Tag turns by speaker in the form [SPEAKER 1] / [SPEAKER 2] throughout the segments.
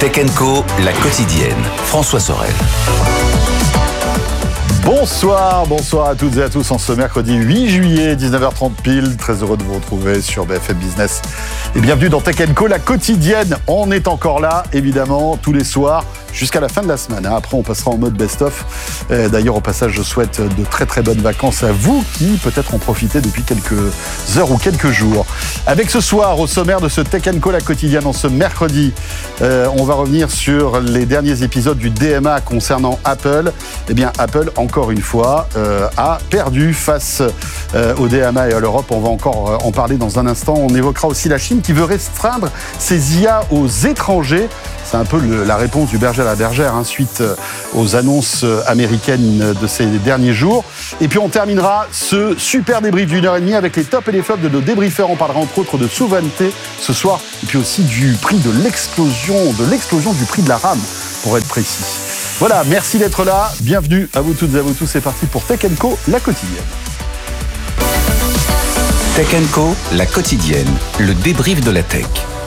[SPEAKER 1] Tech Co, la quotidienne. François Sorel.
[SPEAKER 2] Bonsoir à toutes et à tous en ce mercredi 8 juillet, 19h30 pile. Très heureux de vous retrouver sur BFM Business. Et bienvenue dans Tech Co, la quotidienne. On est encore là, évidemment, tous les soirs, jusqu'à la fin de la semaine. Après, on passera en mode best-of. D'ailleurs, au passage, je souhaite de très très bonnes vacances à vous qui peut-être en profitez depuis quelques heures ou quelques jours. Avec ce soir, au sommaire de ce Tech Co, la quotidienne, en ce mercredi, on va revenir sur les derniers épisodes du DMA concernant Apple. Eh bien, Apple, encore une fois, a perdu face au DMA et à l'Europe. On va encore en parler dans un instant. On évoquera aussi la Chine qui veut restreindre ses IA aux étrangers. C'est un peu la réponse du berger à la bergère, suite aux annonces américaines de ces derniers jours. Et puis on terminera ce super débrief d'une heure et demie avec les tops et les flops de nos débriefeurs. On parlera entre autres de souveraineté ce soir, et puis aussi du prix de l'explosion du prix de la RAM, pour être précis. Voilà, merci d'être là. Bienvenue à vous toutes et à vous tous. C'est parti pour Tech Co, la quotidienne.
[SPEAKER 1] Tech Co, la quotidienne, le débrief de la tech.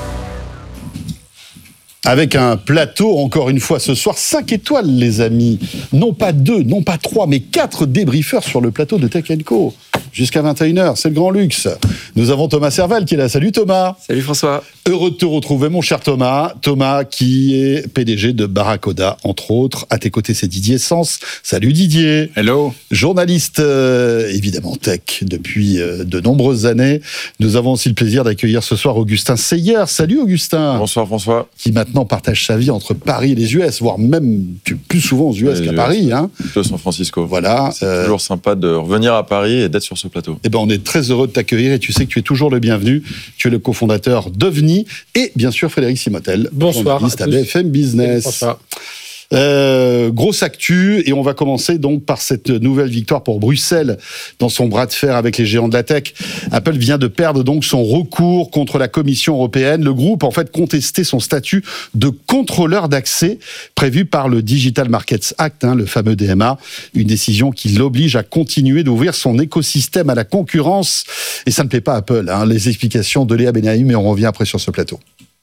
[SPEAKER 2] Avec un plateau, encore une fois, ce soir, 5 étoiles, les amis. Non pas 2, non pas 3, mais 4 débriefeurs sur le plateau de Tech Co. Jusqu'à 21h, c'est le grand luxe. Nous avons Thomas Serval qui est là. Salut Thomas.
[SPEAKER 3] Salut François.
[SPEAKER 2] Heureux de te retrouver, mon cher Thomas. Thomas qui est PDG de Barracoda, entre autres. À tes côtés, c'est Didier Sens. Salut Didier.
[SPEAKER 4] Hello.
[SPEAKER 2] Journaliste, évidemment, tech depuis de nombreuses années. Nous avons aussi le plaisir d'accueillir ce soir Augustin Seyer. Salut Augustin.
[SPEAKER 4] Bonsoir François.
[SPEAKER 2] Qui maintenant partage sa vie entre Paris et les US, voire même plus souvent aux US qu'à Paris.
[SPEAKER 4] Plutôt San Francisco.
[SPEAKER 2] Voilà.
[SPEAKER 4] C'est toujours sympa de revenir à Paris et d'être sur ce plateau.
[SPEAKER 2] Eh ben, on est très heureux de t'accueillir et tu sais que tu es toujours le bienvenu. Tu es le cofondateur d'OVNI et bien sûr Frédéric Simotel.
[SPEAKER 5] Bonsoir
[SPEAKER 2] journaliste à BFM Business.
[SPEAKER 5] Bonsoir.
[SPEAKER 2] Grosse actu et on va commencer donc par cette nouvelle victoire pour Bruxelles dans son bras de fer avec les géants de la tech. Apple vient de perdre donc son recours contre la Commission européenne. Le groupe en fait contestait son statut de contrôleur d'accès prévu par le Digital Markets Act, le fameux DMA, une décision qui l'oblige à continuer d'ouvrir son écosystème à la concurrence et ça ne plaît pas à Apple. Les explications de Léa Benaïm et on revient après sur ce plateau.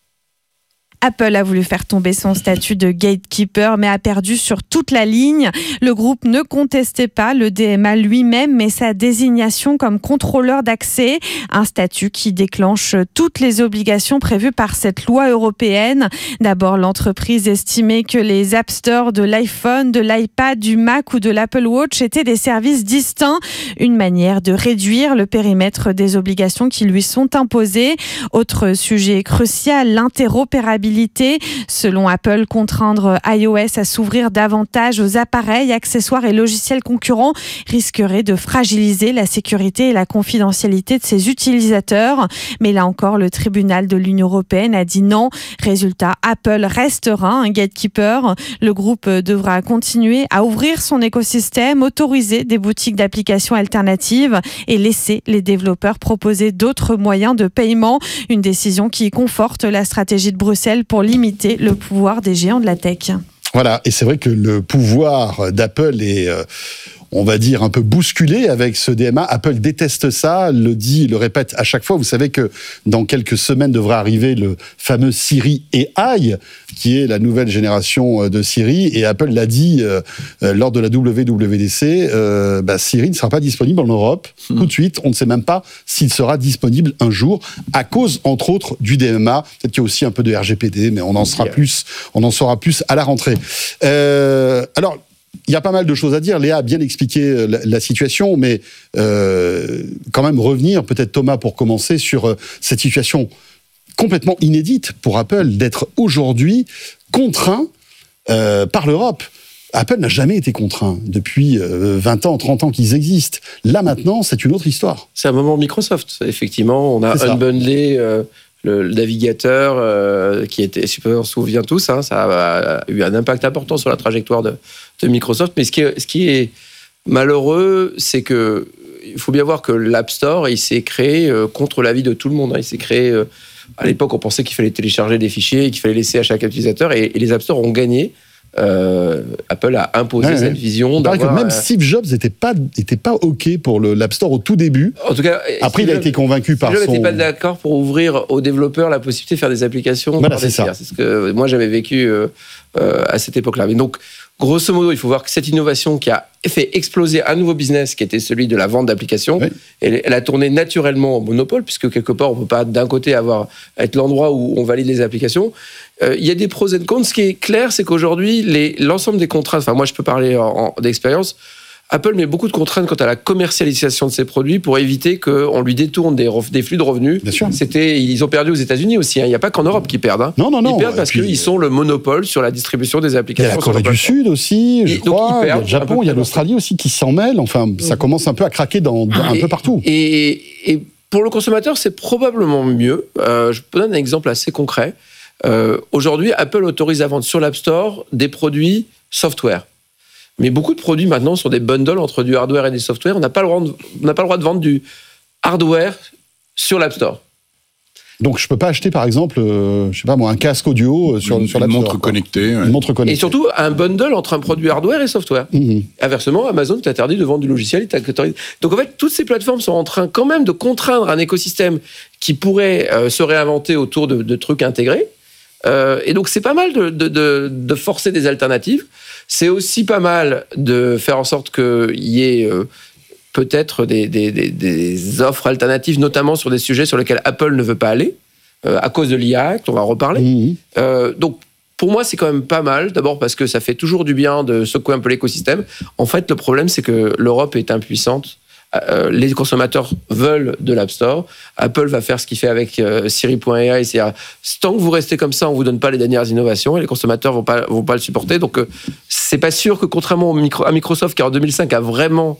[SPEAKER 6] Apple a voulu faire tomber son statut de gatekeeper, mais a perdu sur toute la ligne. Le groupe ne contestait pas le DMA lui-même, mais sa désignation comme contrôleur d'accès, un statut qui déclenche toutes les obligations prévues par cette loi européenne. D'abord, l'entreprise estimait que les App Store de l'iPhone, de l'iPad, du Mac ou de l'Apple Watch étaient des services distincts, une manière de réduire le périmètre des obligations qui lui sont imposées. Autre sujet crucial, l'interopérabilité. Selon Apple, contraindre iOS à s'ouvrir davantage aux appareils, accessoires et logiciels concurrents risquerait de fragiliser la sécurité et la confidentialité de ses utilisateurs. Mais là encore, le tribunal de l'Union européenne a dit non. Résultat, Apple restera un gatekeeper. Le groupe devra continuer à ouvrir son écosystème, autoriser des boutiques d'applications alternatives et laisser les développeurs proposer d'autres moyens de paiement. Une décision qui conforte la stratégie de Bruxelles pour limiter le pouvoir des géants de la tech.
[SPEAKER 2] Voilà, et c'est vrai que le pouvoir d'Apple est, on va dire, un peu bousculé avec ce DMA. Apple déteste ça, le répète à chaque fois. Vous savez que dans quelques semaines devrait arriver le fameux Siri AI, qui est la nouvelle génération de Siri, et Apple l'a dit lors de la WWDC, Siri ne sera pas disponible en Europe tout de suite. On ne sait même pas s'il sera disponible un jour, à cause, entre autres, du DMA. Peut-être qu'il y a aussi un peu de RGPD, mais on en saura plus à la rentrée. Alors, il y a pas mal de choses à dire. Léa a bien expliqué la situation, mais quand même revenir, peut-être Thomas pour commencer, sur cette situation complètement inédite pour Apple d'être aujourd'hui contraint par l'Europe. Apple n'a jamais été contraint depuis 20 ans, 30 ans qu'ils existent. Là maintenant, c'est une autre histoire.
[SPEAKER 3] C'est un moment Microsoft, effectivement. On a unbundlé le navigateur qui était, je sais pas si on se souvient tous, ça a eu un impact important sur la trajectoire de Microsoft. Mais ce qui est malheureux, c'est que il faut bien voir que l'App Store, il s'est créé contre l'avis de tout le monde. Il s'est créé, à l'époque, on pensait qu'il fallait télécharger des fichiers et qu'il fallait laisser à chaque utilisateur. Et les App Store ont gagné Apple a imposé cette vision.
[SPEAKER 2] Il paraît que même Steve Jobs n'était pas OK pour l'App Store au tout début.
[SPEAKER 3] En tout cas,
[SPEAKER 2] après, il a été convaincu par
[SPEAKER 3] Steve Jobs
[SPEAKER 2] son...
[SPEAKER 3] n'était pas d'accord pour ouvrir aux développeurs la possibilité de faire des applications.
[SPEAKER 2] Voilà, c'est ça.
[SPEAKER 3] C'est ce que moi j'avais vécu à cette époque-là. Mais donc, grosso modo, il faut voir que cette innovation qui a fait exploser un nouveau business qui était celui de la vente d'applications, elle a tourné naturellement au monopole, puisque quelque part, on ne peut pas d'un côté être l'endroit où on valide les applications. Il y a des pros et des cons. Ce qui est clair, c'est qu'aujourd'hui, l'ensemble des contraintes, enfin moi je peux parler d'expérience, Apple met beaucoup de contraintes quant à la commercialisation de ses produits pour éviter qu'on lui détourne des flux de revenus.
[SPEAKER 2] Bien sûr.
[SPEAKER 3] Ils ont perdu aux États-Unis aussi. Il n'y a pas qu'en Europe qu'ils perdent.
[SPEAKER 2] Non.
[SPEAKER 3] Ils perdent parce qu'ils sont le monopole sur la distribution des applications.
[SPEAKER 2] Il y a la Corée du Sud aussi, je crois. Il y a le Japon, il y a l'Australie aussi qui s'en mêle. Enfin, ça commence un peu à craquer un peu partout.
[SPEAKER 3] Et pour le consommateur, c'est probablement mieux. Je peux donner un exemple assez concret. Aujourd'hui, Apple autorise à vendre sur l'App Store des produits software. Mais beaucoup de produits maintenant sont des bundles entre du hardware et du software. On n'a pas le droit de vendre du hardware sur l'App Store.
[SPEAKER 2] Donc je peux pas acheter par exemple, je sais pas moi, un casque audio sur l'App Store.
[SPEAKER 5] Une montre connectée.
[SPEAKER 2] Une montre connectée.
[SPEAKER 3] Et surtout un bundle entre un produit hardware et software. Inversement, Amazon t'interdit de vendre du logiciel. Donc en fait, toutes ces plateformes sont en train quand même de contraindre un écosystème qui pourrait se réinventer autour de trucs intégrés. Et donc c'est pas mal de forcer des alternatives. C'est aussi pas mal de faire en sorte qu'il y ait peut-être des offres alternatives, notamment sur des sujets sur lesquels Apple ne veut pas aller, à cause de l'IA Act, on va en reparler. Donc pour moi, c'est quand même pas mal. D'abord parce que ça fait toujours du bien de secouer un peu l'écosystème. En fait, le problème, c'est que l'Europe est impuissante. Les consommateurs veulent de l'App Store. Apple va faire ce qu'il fait avec Siri.ai, c'est-à-dire tant que vous restez comme ça, on vous donne pas les dernières innovations et les consommateurs vont pas le supporter. Donc c'est pas sûr que contrairement à Microsoft qui en 2005 a vraiment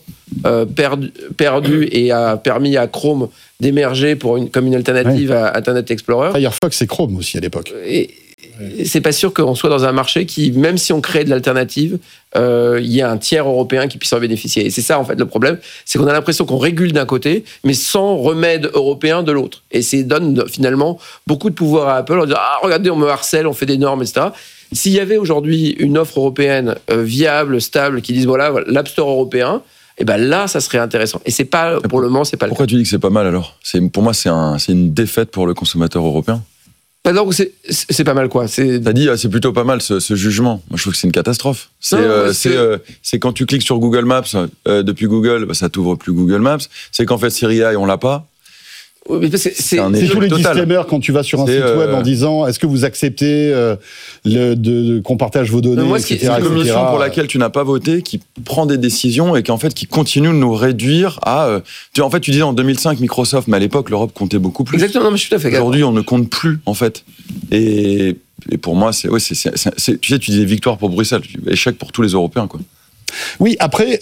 [SPEAKER 3] perdu et a permis à Chrome d'émerger comme une alternative à Internet Explorer.
[SPEAKER 2] Firefox et Chrome aussi à l'époque.
[SPEAKER 3] C'est pas sûr qu'on soit dans un marché qui, même si on crée de l'alternative, il y a un tiers européen qui puisse en bénéficier. Et c'est ça, en fait, le problème. C'est qu'on a l'impression qu'on régule d'un côté, mais sans remède européen de l'autre. Et ça donne finalement beaucoup de pouvoir à Apple en disant « Ah, regardez, on me harcèle, on fait des normes, etc. » S'il y avait aujourd'hui une offre européenne viable, stable, qui dise « Voilà, l'App Store européen », et ben là, ça serait intéressant. Et c'est pas, pour le moment, c'est pas le cas.
[SPEAKER 4] Pourquoi tu dis que c'est pas mal alors ? Pour moi, c'est une défaite pour le consommateur européen.
[SPEAKER 3] Donc c'est pas mal quoi.
[SPEAKER 4] T'as dit c'est plutôt pas mal ce jugement. Moi je trouve que c'est une catastrophe. C'est quand tu cliques sur Google Maps depuis Google, ça t'ouvre plus Google Maps. C'est qu'en fait Siri AI on l'a pas.
[SPEAKER 2] C'est tous les disclaimers quand tu vas sur un site web en disant est-ce que vous acceptez qu'on partage vos données, etc.
[SPEAKER 4] C'est une commission pour laquelle tu n'as pas voté qui prend des décisions et qui continue de nous réduire à... en fait, tu disais en 2005 Microsoft, mais à l'époque, l'Europe comptait beaucoup plus.
[SPEAKER 3] Exactement, non, mais je suis tout à fait d'accord.
[SPEAKER 4] Aujourd'hui, on ne compte plus, en fait. Et pour moi, tu disais victoire pour Bruxelles, échec pour tous les Européens, quoi.
[SPEAKER 2] Oui, après...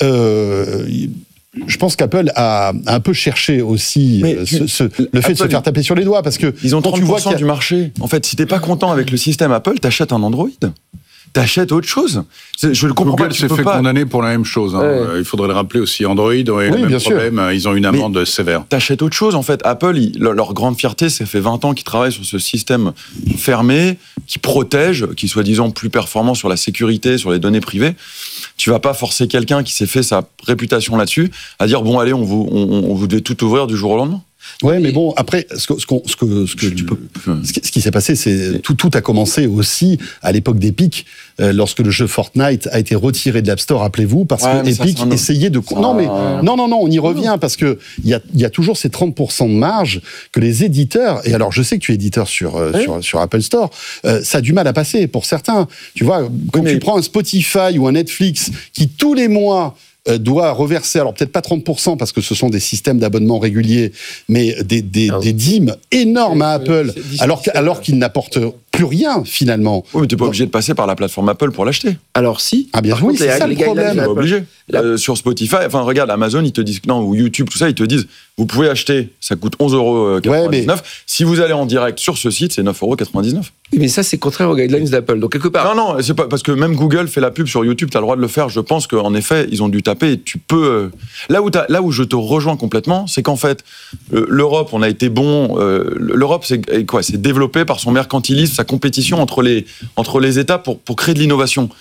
[SPEAKER 2] je pense qu'Apple a un peu cherché aussi le fait de se faire taper sur les doigts parce que
[SPEAKER 4] ils ont 30% du marché. En fait, si t'es pas content avec le système Apple, t'achètes un Android. T'achètes autre chose. Je le comprends
[SPEAKER 5] Google
[SPEAKER 4] pas.
[SPEAKER 5] s'est fait condamner pour la même chose. Hein. Il faudrait le rappeler aussi. Android a eu le même problème. Ils ont une amende sévère.
[SPEAKER 4] T'achètes autre chose. En fait, Apple, leur grande fierté, ça fait 20 ans qu'ils travaillent sur ce système fermé, qui protège, qui est soi-disant plus performant sur la sécurité, sur les données privées. Tu vas pas forcer quelqu'un qui s'est fait sa réputation là-dessus à dire bon allez, on vous devait tout ouvrir du jour au lendemain.
[SPEAKER 2] Ouais, mais bon, après, ce qui s'est passé, c'est tout a commencé aussi à l'époque d'Epic, lorsque le jeu Fortnite a été retiré de l'App Store, rappelez-vous, parce que Epic essayait de... Non, on y revient, parce que il y a toujours ces 30% de marge que les éditeurs, et alors je sais que tu es éditeur sur Apple Store, ça a du mal à passer pour certains. Tu vois, quand tu prends un Spotify ou un Netflix qui tous les mois doit reverser, alors peut-être pas 30% parce que ce sont des systèmes d'abonnement réguliers, mais des dîmes énormes à Apple, alors qu'ils n'apportent plus rien finalement.
[SPEAKER 4] Oui, mais t'es pas obligé de passer par la plateforme Apple pour l'acheter.
[SPEAKER 3] Alors si.
[SPEAKER 2] Ah bien oui, c'est ça le problème.
[SPEAKER 4] T'es pas obligé. Sur Spotify, enfin regarde, Amazon, ils te disent non, ou YouTube, tout ça, ils te disent vous pouvez acheter, ça coûte 11,99 €. Ouais, mais... Si vous allez en direct sur ce site, c'est 9,99 €.
[SPEAKER 3] Mais ça, c'est contraire aux guidelines d'Apple. Donc quelque part.
[SPEAKER 4] Non, c'est pas parce que même Google fait la pub sur YouTube, t'as le droit de le faire. Je pense qu'en effet, ils ont dû taper. Et tu peux. Là où je te rejoins complètement, c'est qu'en fait, l'Europe, on a été bon. L'Europe, c'est quoi ? C'est développé par son mercantilisme, sa compétition entre les États pour créer de l'innovation.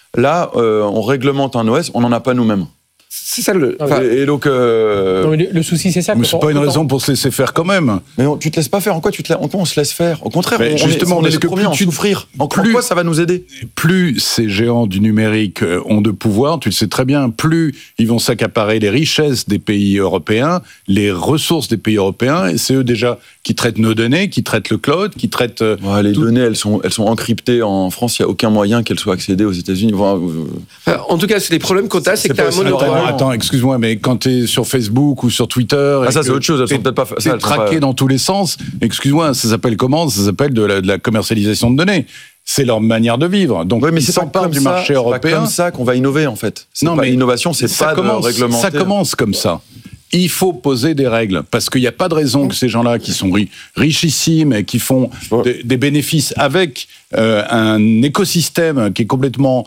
[SPEAKER 4] Là, on réglemente un OS, on n'en a pas nous-mêmes.
[SPEAKER 3] C'est ça
[SPEAKER 4] et donc.
[SPEAKER 7] Non, mais le souci, c'est ça.
[SPEAKER 5] Mais c'est pas une raison pour se laisser faire quand même.
[SPEAKER 4] Mais tu te laisses pas faire. En quoi on se laisse faire? Au contraire,
[SPEAKER 5] on est les premiers à en
[SPEAKER 4] souffrir. En quoi ça va nous aider?
[SPEAKER 5] Plus ces géants du numérique ont de pouvoir, tu le sais très bien, plus ils vont s'accaparer les richesses des pays européens, les ressources des pays européens, et c'est eux déjà qui traitent nos données, qui traitent le cloud, qui traitent...
[SPEAKER 4] les données, elles sont encryptées en France, il n'y a aucun moyen qu'elles soient accédées aux États-Unis.
[SPEAKER 3] En tout cas, c'est les problèmes qu'on a, c'est que tu as un monopole.
[SPEAKER 5] Attends, excuse-moi, mais quand tu es sur Facebook ou sur Twitter...
[SPEAKER 4] ça, c'est autre chose, elles sont peut-être pas...
[SPEAKER 5] T'es traqué dans tous les sens. Excuse-moi, ça s'appelle comment? Ça s'appelle de la commercialisation de données. C'est leur manière de vivre. Donc,
[SPEAKER 4] mais c'est pas du marché européen. C'est pas comme ça qu'on va innover, en fait. L'innovation, c'est pas de réglementer.
[SPEAKER 5] Ça commence comme ça. Il faut poser des règles, parce qu'il n'y a pas de raison que ces gens-là qui sont richissimes et qui font des bénéfices avec un écosystème qui est complètement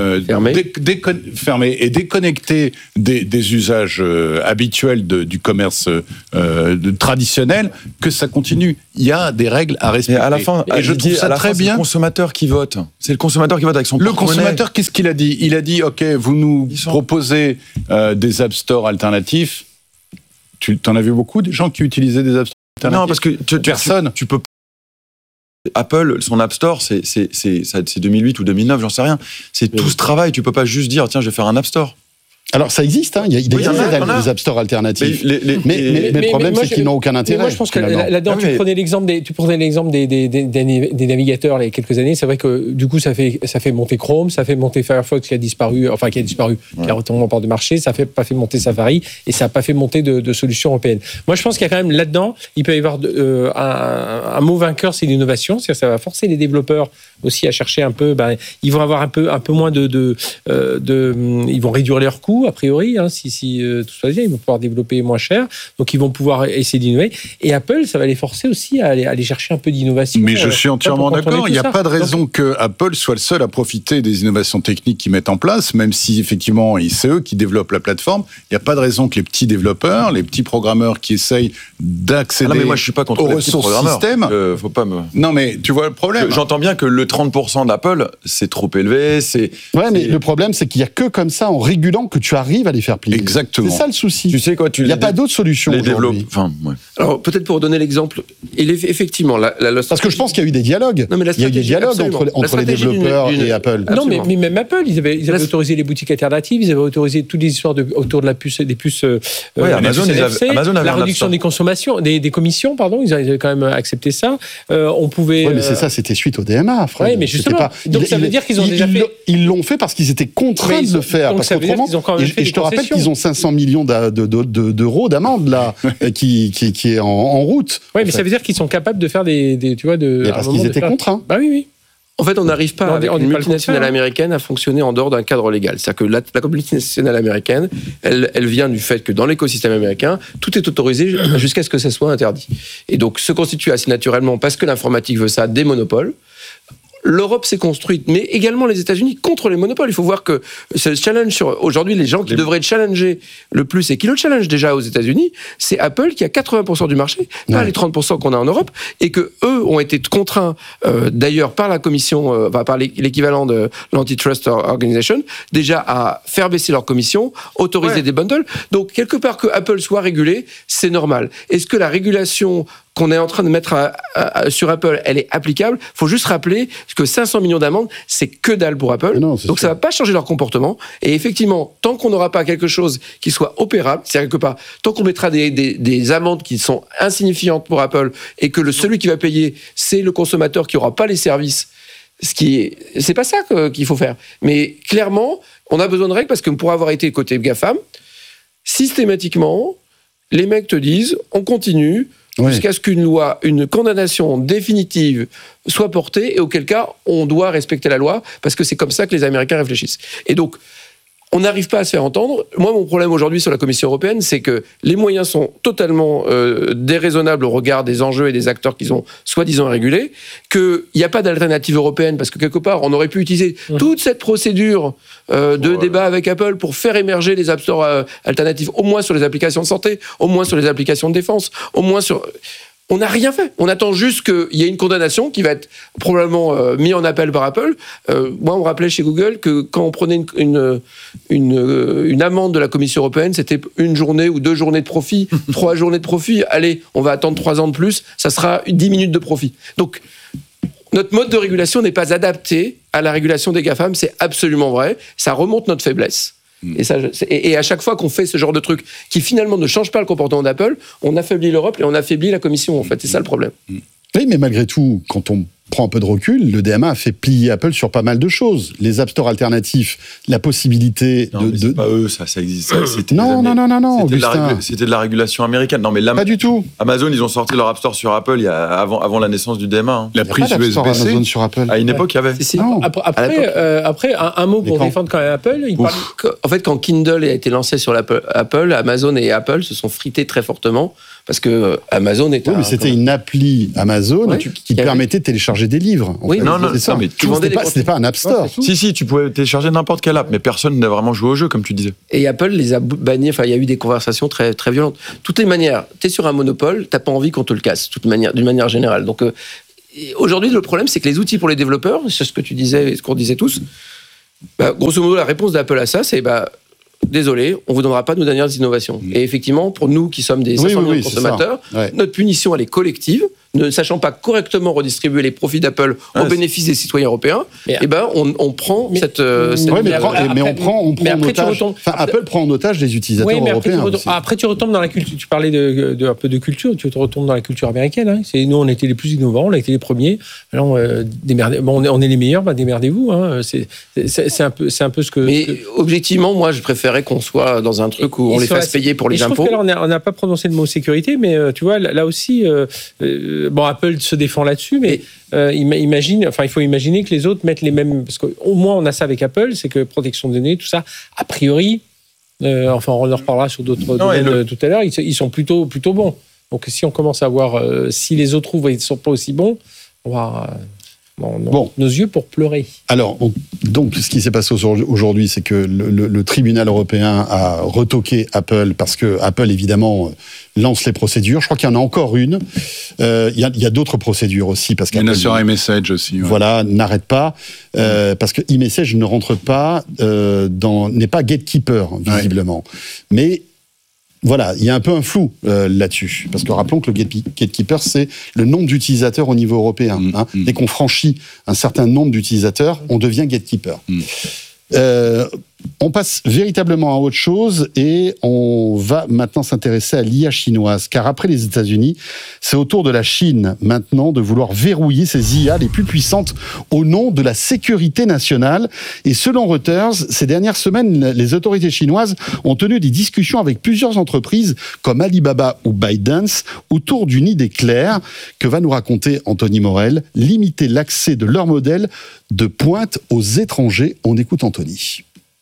[SPEAKER 5] fermé et déconnecté des usages habituels du commerce traditionnel, que ça continue. Il y a des règles à respecter.
[SPEAKER 4] Et à la fin,
[SPEAKER 5] je trouve ça très bien.
[SPEAKER 4] C'est le consommateur qui vote. C'est le consommateur qui vote avec son porte-monnaie.
[SPEAKER 5] Le consommateur, qu'est-ce qu'il a dit? Il a dit, OK, vous nous proposez des App Store alternatifs. Tu en as vu beaucoup des gens qui utilisaient des App Store alternatifs?
[SPEAKER 4] Non, parce que personne. Tu peux. Apple, son App Store, c'est 2008 ou 2009, j'en sais rien. C'est tout ce travail. Tu peux pas juste dire, tiens, je vais faire un App Store.
[SPEAKER 2] Alors ça existe, il y a des App Store alternatifs. Mais le problème, c'est qu'ils n'ont aucun intérêt.
[SPEAKER 7] Moi, je pense que là-dedans, tu prenais l'exemple des navigateurs il y a quelques années. C'est vrai que du coup, ça fait monter Chrome, ça fait monter Firefox qui a disparu, qui a retourné en port de marché, ça n'a pas fait monter Safari et ça n'a pas fait monter de solutions européennes. Moi, je pense qu'il y a quand même là-dedans, il peut y avoir un mot vainqueur, c'est l'innovation. C'est-à-dire, ça va forcer les développeurs aussi à chercher un peu. Ils vont avoir un peu moins ils vont réduire leurs coûts. A priori, si tout se passe bien, ils vont pouvoir développer moins cher, donc ils vont pouvoir essayer d'innover. Et Apple, ça va les forcer aussi à aller chercher un peu d'innovation.
[SPEAKER 5] Mais je suis entièrement d'accord. Il n'y a pas de raison que Apple soit le seul à profiter des innovations techniques qu'ils mettent en place, même si effectivement c'est eux qui développent la plateforme. Il n'y a pas de raison que les petits développeurs, les petits programmeurs qui essayent d'accéder
[SPEAKER 4] mais moi, je suis pas contre
[SPEAKER 5] aux ressources système.
[SPEAKER 4] Faut pas me...
[SPEAKER 5] Non, mais tu vois le problème.
[SPEAKER 4] J'entends bien que le 30% d'Apple, c'est trop élevé.
[SPEAKER 2] Mais le problème, c'est qu'il n'y a que comme ça, en régulant, que tu arrives à les faire plier.
[SPEAKER 5] Exactement.
[SPEAKER 2] C'est ça le souci.
[SPEAKER 4] Tu sais quoi,
[SPEAKER 2] il n'y a pas d'autre solution aujourd'hui.
[SPEAKER 3] Alors, peut-être pour donner l'exemple, effectivement...
[SPEAKER 2] Parce que je pense qu'il y a eu des dialogues. Il y a eu des dialogues entre les développeurs et Apple.
[SPEAKER 7] Non, mais même Apple, ils avaient autorisé les boutiques alternatives, ils avaient autorisé toutes les histoires autour de des puces
[SPEAKER 4] Amazon avait
[SPEAKER 7] la réduction des consommations, des commissions, pardon, ils avaient quand même accepté ça. On pouvait...
[SPEAKER 2] Oui, mais c'est ça, c'était suite au DMA, Fred.
[SPEAKER 7] Oui, mais justement. Donc ça veut dire qu'ils ont déjà fait...
[SPEAKER 2] Ils l'ont fait parce qu'ils étaient contraints de le faire. Parce qu'autrement, et je te rappelle qu'ils ont 500 millions d'euros d'amende là, qui est en route.
[SPEAKER 7] Oui, mais ça veut dire qu'ils sont capables de faire
[SPEAKER 2] parce qu'ils étaient contraints.
[SPEAKER 7] Bah oui.
[SPEAKER 3] En fait, on n'arrive pas avec une multinationale américaine à fonctionner en dehors d'un cadre légal. C'est-à-dire que la multinationale américaine, elle vient du fait que dans l'écosystème américain, tout est autorisé jusqu'à ce que ça soit interdit. Et donc, se constitue assez naturellement, parce que l'informatique veut ça, des monopoles. L'Europe s'est construite, mais également les États-Unis contre les monopoles. Il faut voir que ce challenge aujourd'hui, les gens qui devraient challenger le plus et qui le challenge déjà aux États-Unis, c'est Apple qui a 80% du marché, pas les 30% qu'on a en Europe, et que eux ont été contraints d'ailleurs par la commission, par l'équivalent de l'Antitrust Organization, déjà à faire baisser leur commission, autoriser des bundles. Donc quelque part que Apple soit régulé, c'est normal. Est-ce que la régulation qu'on est en train de mettre sur Apple, elle est applicable? Il faut juste rappeler que 500 millions d'amendes, c'est que dalle pour Apple. Donc ça ne va pas changer leur comportement. Et effectivement, tant qu'on n'aura pas quelque chose qui soit opérable, c'est-à-dire que tant qu'on mettra des amendes qui sont insignifiantes pour Apple et que celui qui va payer, c'est le consommateur qui n'aura pas les services, c'est pas ça qu'il faut faire. Mais clairement, on a besoin de règles parce que pour avoir été côté GAFAM, systématiquement, les mecs te disent, on continue, jusqu'à ce qu'une loi, une condamnation définitive soit portée, et auquel cas, on doit respecter la loi, parce que c'est comme ça que les Américains réfléchissent. Et donc, on n'arrive pas à se faire entendre. Moi, mon problème aujourd'hui sur la Commission européenne, c'est que les moyens sont totalement déraisonnables au regard des enjeux et des acteurs qu'ils ont soi-disant régulés, qu'il n'y a pas d'alternative européenne, parce que quelque part, on aurait pu utiliser toute cette procédure de débat avec Apple pour faire émerger les App Store alternatifs, au moins sur les applications de santé, au moins sur les applications de défense, au moins sur... On n'a rien fait. On attend juste qu'il y ait une condamnation qui va être probablement mise en appel par Apple. Moi, on me rappelait chez Google que quand on prenait une amende de la Commission européenne, c'était 1 journée ou 2 journées de profit, 3 journées de profit. Allez, on va attendre 3 ans de plus, ça sera 10 minutes de profit. Donc, notre mode de régulation n'est pas adapté à la régulation des GAFAM, c'est absolument vrai. Ça remonte notre faiblesse. Et à chaque fois qu'on fait ce genre de truc qui finalement ne change pas le comportement d'Apple, on affaiblit l'Europe et on affaiblit la Commission, en fait. C'est ça le problème.
[SPEAKER 2] Oui, mais malgré tout, quand on prend un peu de recul, le DMA a fait plier Apple sur pas mal de choses. Les App Store alternatifs, la possibilité de...
[SPEAKER 4] C'est pas eux, ça existe.
[SPEAKER 2] Non, Augustin.
[SPEAKER 4] C'était de la régulation américaine. Non, mais là,
[SPEAKER 2] pas du tout.
[SPEAKER 4] Amazon, ils ont sorti leur App Store sur Apple avant la naissance du DMA. Hein.
[SPEAKER 5] La prise USB-C
[SPEAKER 2] Amazon sur Apple.
[SPEAKER 4] À une époque, il y avait.
[SPEAKER 3] Si.
[SPEAKER 7] Après, un mot pour défendre quand même Apple.
[SPEAKER 3] En fait, quand Kindle a été lancé sur Apple, Amazon et Apple se sont frités très fortement. Parce que Amazon est
[SPEAKER 2] c'était une appli Amazon qui permettait de télécharger des livres.
[SPEAKER 3] Oui,
[SPEAKER 4] non, mais
[SPEAKER 2] c'était pas un App Store.
[SPEAKER 4] Si, tu pouvais télécharger n'importe quelle app, mais personne n'a vraiment joué au jeu, comme tu disais.
[SPEAKER 3] Et Apple les a bannis, il y a eu des conversations très, très violentes. De toutes les manières, tu es sur un monopole, tu n'as pas envie qu'on te le casse, d'une manière générale. Donc, aujourd'hui, le problème, c'est que les outils pour les développeurs, c'est ce que tu disais et ce qu'on disait tous, grosso modo, la réponse d'Apple à ça, c'est désolé, on ne vous donnera pas nos dernières innovations. Et effectivement, pour nous qui sommes des 500 millions de consommateurs, notre punition, elle est collective. Ne sachant pas correctement redistribuer les profits d'Apple au bénéfice des citoyens européens, on prend cette...
[SPEAKER 2] Apple prend en otage les utilisateurs européens.
[SPEAKER 7] Après, tu retombes dans la culture. Tu parlais un peu de culture, tu retombes dans la culture américaine. Hein. Nous, on était les plus innovants, on a été les premiers. Alors, on est les meilleurs, démerdez-vous. Hein. C'est un peu ce que...
[SPEAKER 3] Mais objectivement, moi, je préférais qu'on soit dans un truc où on les fasse payer pour les impôts.
[SPEAKER 7] On n'a pas prononcé le mot sécurité, mais tu vois, là aussi... Apple se défend là-dessus, mais il faut imaginer que les autres mettent les mêmes... Parce qu'au moins, on a ça avec Apple, c'est que protection de données, tout ça, a priori, on en reparlera sur d'autres domaines tout à l'heure, ils sont plutôt bons. Donc, si on commence à voir si les autres trouvent qu'ils ne sont pas aussi bons, on va... nos yeux pour pleurer.
[SPEAKER 2] Alors, donc, ce qui s'est passé aujourd'hui, c'est que le tribunal européen a retoqué Apple parce que Apple, évidemment, lance les procédures. Je crois qu'il y en a encore une. Il y a d'autres procédures aussi. Parce
[SPEAKER 5] il y en a sur iMessage aussi. Ouais.
[SPEAKER 2] Voilà, n'arrête pas. Parce que iMessage ne rentre pas n'est pas gatekeeper, visiblement. Mais... Voilà, il y a un peu un flou là-dessus. Parce que rappelons que le gatekeeper, c'est le nombre d'utilisateurs au niveau européen. Dès qu'on franchit un certain nombre d'utilisateurs, on devient gatekeeper. On passe véritablement à autre chose et on va maintenant s'intéresser à l'IA chinoise. Car après les États-Unis, c'est au tour de la Chine maintenant de vouloir verrouiller ces IA les plus puissantes au nom de la sécurité nationale. Et selon Reuters, ces dernières semaines, les autorités chinoises ont tenu des discussions avec plusieurs entreprises comme Alibaba ou ByteDance autour d'une idée claire que va nous raconter Anthony Morel, limiter l'accès de leurs modèles de pointe aux étrangers. On écoute Anthony.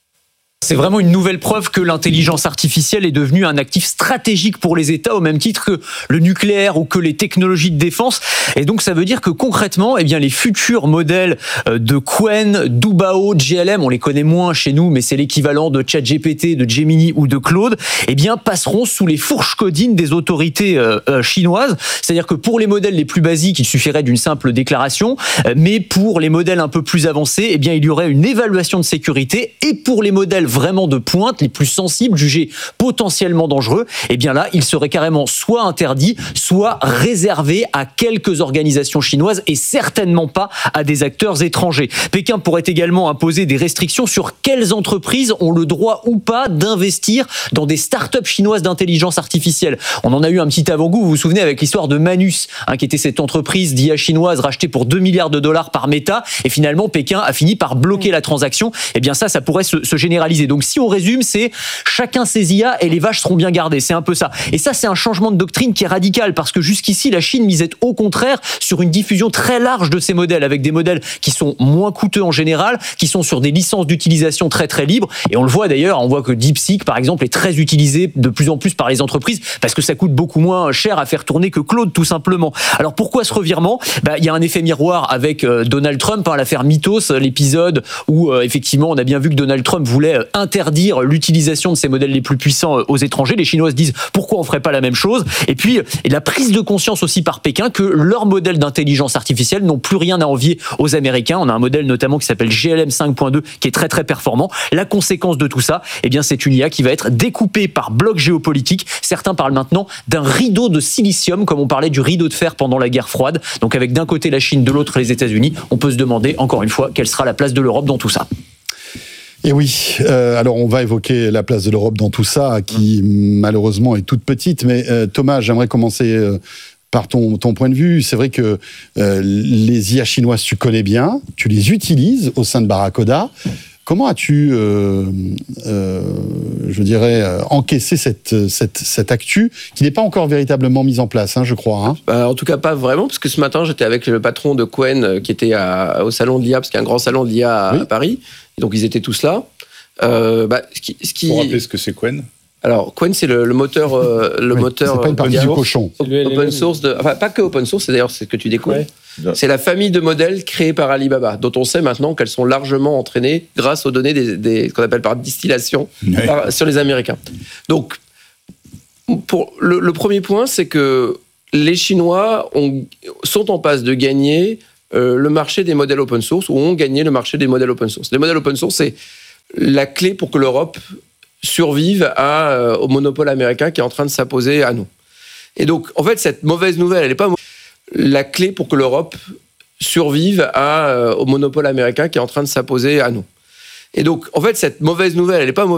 [SPEAKER 8] C'est vraiment une nouvelle preuve que l'intelligence artificielle est devenue un actif stratégique pour les États, au même titre que le nucléaire ou que les technologies de défense. Et donc, ça veut dire que concrètement, les futurs modèles de Qwen, Dubao, GLM, on les connaît moins chez nous, mais c'est l'équivalent de ChatGPT, de Gemini ou de Claude, passeront sous les fourches codines des autorités chinoises. C'est-à-dire que pour les modèles les plus basiques, il suffirait d'une simple déclaration, mais pour les modèles un peu plus avancés, il y aurait une évaluation de sécurité. Et pour les modèles vraiment de pointe, les plus sensibles, jugés potentiellement dangereux, là, il serait carrément soit interdit, soit réservé à quelques organisations chinoises et certainement pas à des acteurs étrangers. Pékin pourrait également imposer des restrictions sur quelles entreprises ont le droit ou pas d'investir dans des startups chinoises d'intelligence artificielle. On en a eu un petit avant-goût, vous vous souvenez, avec l'histoire de Manus, qui était cette entreprise d'IA chinoise rachetée pour 2 milliards de dollars par Meta, et finalement Pékin a fini par bloquer la transaction. Ça pourrait se généraliser. Donc si on résume, c'est chacun ses IA et les vaches seront bien gardées. C'est un peu ça. Et ça, c'est un changement de doctrine qui est radical parce que jusqu'ici, la Chine misait au contraire sur une diffusion très large de ces modèles avec des modèles qui sont moins coûteux en général, qui sont sur des licences d'utilisation très très libres. Et on le voit d'ailleurs, on voit que DeepSeek, par exemple, est très utilisé de plus en plus par les entreprises parce que ça coûte beaucoup moins cher à faire tourner que Claude, tout simplement. Alors pourquoi ce revirement ? Il y a un effet miroir avec Donald Trump, l'affaire Mythos, l'épisode où effectivement on a bien vu que Donald Trump voulait interdire l'utilisation de ces modèles les plus puissants aux étrangers. Les Chinois se disent pourquoi on ferait pas la même chose. Et puis la prise de conscience aussi par Pékin que leurs modèles d'intelligence artificielle n'ont plus rien à envier aux Américains. On a un modèle notamment qui s'appelle GLM 5.2 qui est très très performant. La conséquence de tout ça, eh bien c'est une IA qui va être découpée par bloc géopolitique. Certains parlent maintenant d'un rideau de silicium, comme on parlait du rideau de fer pendant la guerre froide. Donc avec d'un côté la Chine, de l'autre les États-Unis, on peut se demander encore une fois quelle sera la place de l'Europe dans tout ça.
[SPEAKER 2] Et oui, alors on va évoquer la place de l'Europe dans tout ça, qui malheureusement est toute petite. Mais Thomas, j'aimerais commencer par ton point de vue. C'est vrai que les IA chinoises, tu connais bien, tu les utilises au sein de Barracoda. Comment as-tu, je dirais, encaissé cette actu qui n'est pas encore véritablement mise en place, je crois.
[SPEAKER 3] En tout cas, pas vraiment, parce que ce matin, j'étais avec le patron de Qwen qui était au salon de l'IA, parce qu'il y a un grand salon de l'IA à Paris. Et donc, ils étaient tous là.
[SPEAKER 5] Pour rappeler ce que c'est Qwen ?
[SPEAKER 3] Alors, Qwen, c'est le moteur.
[SPEAKER 2] C'est pas une partie du cochon.
[SPEAKER 3] Open source, enfin, pas que open source, c'est d'ailleurs ce que tu découvres. Ouais. C'est la famille de modèles créés par Alibaba, dont on sait maintenant qu'elles sont largement entraînées grâce aux données qu'on appelle par distillation sur les Américains. Donc, pour le premier point, c'est que les Chinois sont en passe de gagner le marché des modèles open source, ou ont gagné le marché des modèles open source. Les modèles open source, c'est la clé pour que l'Europe survive au monopole américain qui est en train de s'imposer à nous. Et donc, en fait, cette mauvaise nouvelle, elle n'est pas la clé pour que l'Europe survive au monopole américain qui est en train de s'imposer à nous. Et donc, en fait, cette mauvaise nouvelle, elle n'est pas mauvaise.